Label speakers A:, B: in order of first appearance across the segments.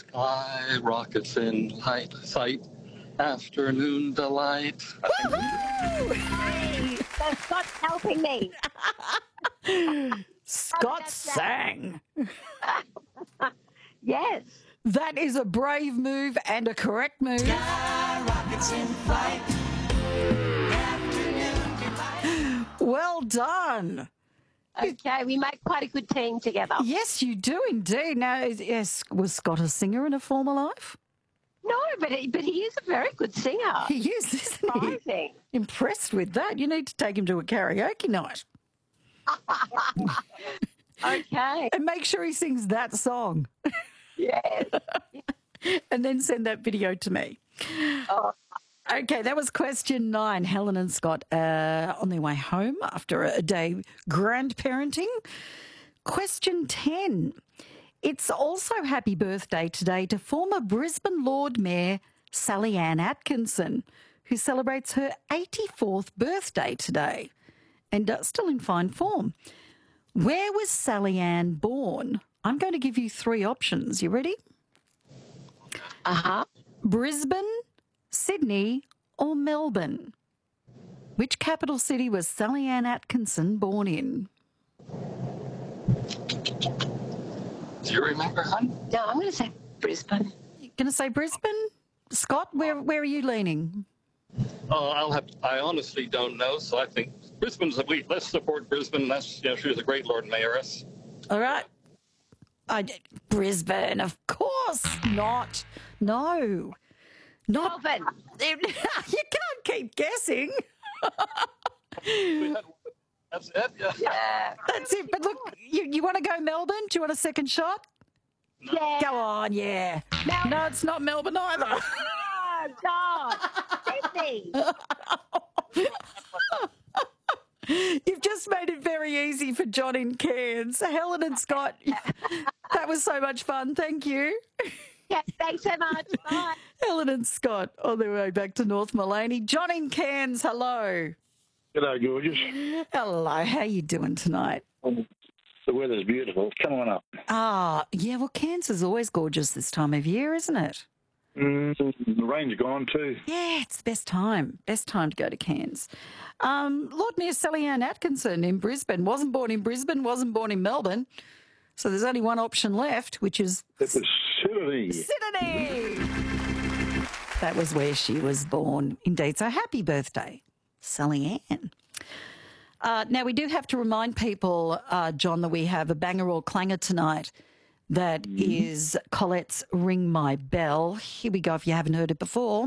A: sky, rockets in sight, afternoon delight.
B: Hey, so Scott's helping me.
C: Scott sang.
B: Yes.
C: That is a brave move and a correct move.
D: Sky rockets in flight. Afternoon delight.
C: Well done.
B: Okay, we make quite a good team together.
C: Yes, you do indeed. Now, was Scott a singer in a former life?
B: No, but he is a very good singer.
C: He is, isn't he?
B: Surprising.
C: Impressed with that. You need to take him to a karaoke night.
B: Okay.
C: And make sure he sings that song.
B: Yes.
C: And then send that video to me.
B: Oh.
C: Okay, that was question 9. Helen and Scott on their way home after a day grandparenting. Question 10. It's also happy birthday today to former Brisbane Lord Mayor Sally Ann Atkinson, who celebrates her 84th birthday today and still in fine form. Where was Sally Ann born? I'm going to give you 3 options. You ready?
B: Uh-huh.
C: Brisbane, Sydney or Melbourne? Which capital city was Sally Ann Atkinson born in?
A: Do you remember, hon?
B: No, I'm going to say Brisbane.
C: You're going to say Brisbane? Scott, where are you leaning?
A: I honestly don't know, so I think let's support Brisbane. She was a great Lord Mayoress.
C: All right. Brisbane, of course not. No. Not
B: Melbourne.
C: You can't keep guessing.
A: That's it, yeah.
B: Yeah.
C: That's it. But look, you want to go Melbourne? Do you want a second shot?
B: Yeah.
C: Go on, yeah.
B: Melbourne.
C: No, it's not Melbourne either.
B: Oh, God. Sydney.
C: You've just made it very easy for John in Cairns. Helen and Scott, that was so much fun. Thank you.
B: Yeah, thanks so much. Bye.
C: Helen and Scott on their way back to North Mullaney. John in Cairns, hello.
E: G'day, gorgeous.
C: Hello, how you doing tonight?
E: The weather's beautiful. Come on up.
C: Yeah, well, Cairns is always gorgeous this time of year, isn't it?
E: The rain's gone too.
C: Yeah, it's the best time. Best time to go to Cairns. Lord Mayor Sally Ann Atkinson in Brisbane wasn't born in Brisbane, wasn't born in Melbourne. So there's only one option left, which is
E: It was Sydney.
C: Sydney. That was where she was born. Indeed. So happy birthday, Sally Ann. Now, we do have to remind people, John, that we have a banger or clanger tonight. That is Colette's Ring My Bell. Here we go if you haven't heard it before.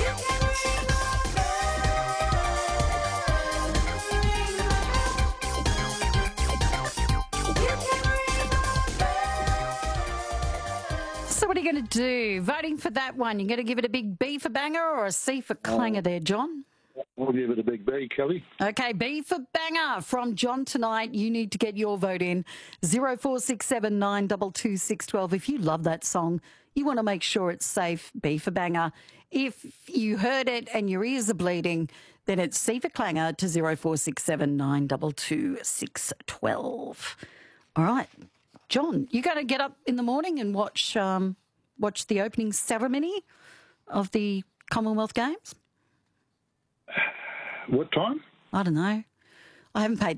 C: So what are you going to do? Voting for that one, you're going to give it a big B for banger or a C for clanger there, John?
E: We'll give it a big B, Kelly.
C: Okay, B for banger from John tonight. You need to get your vote in 0467 922 612. If you love that song, you want to make sure it's safe. B for banger. If you heard it and your ears are bleeding, then it's C for clanger to 0467 922 612. All right, John, you going to get up in the morning and watch the opening ceremony of the Commonwealth Games?
E: What time?
C: I don't know. I haven't paid